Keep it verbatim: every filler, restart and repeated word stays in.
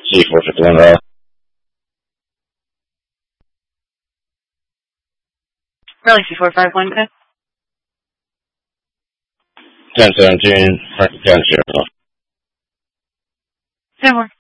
C four fifty-one Row. Raleigh C four five one, good. ten seventeen, Franklin County Sheriff's Office. ten more.